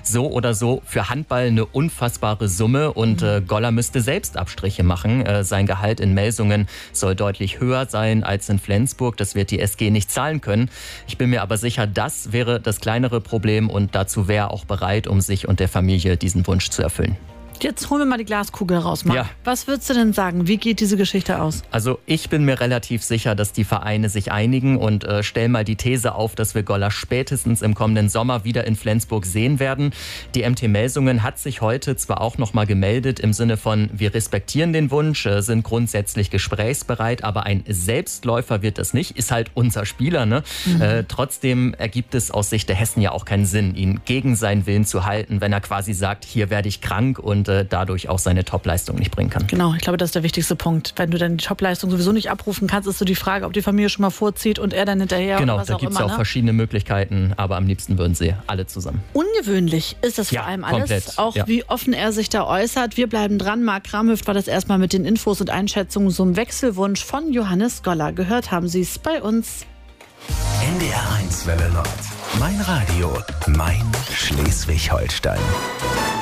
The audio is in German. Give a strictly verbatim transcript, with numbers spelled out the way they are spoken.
So oder so für Handball eine unfassbare Summe und äh, Goller müsste selbst Abstriche machen. Äh, sein Gehalt in Melsungen soll deutlich höher sein als in Flensburg. Das wird die S G nicht zahlen können. Ich bin mir aber sicher, das wäre das kleinere Problem und dazu wäre er auch bereit, um sich und der Familie diesen Wunsch zu erfüllen. Jetzt holen wir mal die Glaskugel raus, Marc. Ja. Was würdest du denn sagen? Wie geht diese Geschichte aus? Also ich bin mir relativ sicher, dass die Vereine sich einigen und äh, stell mal die These auf, dass wir Goller spätestens im kommenden Sommer wieder in Flensburg sehen werden. Die M T Melsungen hat sich heute zwar auch noch mal gemeldet im Sinne von, wir respektieren den Wunsch, äh, sind grundsätzlich gesprächsbereit, aber ein Selbstläufer wird das nicht, ist halt unser Spieler, ne? Mhm. Äh, trotzdem ergibt es aus Sicht der Hessen ja auch keinen Sinn, ihn gegen seinen Willen zu halten, wenn er quasi sagt, hier werde ich krank und dadurch auch seine Topleistung nicht bringen kann. Genau, ich glaube, das ist der wichtigste Punkt. Wenn du dann die Topleistung sowieso nicht abrufen kannst, ist so die Frage, ob die Familie schon mal vorzieht und er dann hinterher genau, oder was da auch gibt es immer, auch ne? verschiedene Möglichkeiten, aber am liebsten würden sie alle zusammen. Ungewöhnlich ist das vor Ja, allem alles. komplett, Auch ja. wie offen er sich da äußert. Wir bleiben dran. Marc Kramhöft war das erstmal mit den Infos und Einschätzungen zum Wechselwunsch von Johannes Goller. Gehört haben Sie es bei uns. N D R eins Welle Nord. Mein Radio, mein Schleswig-Holstein.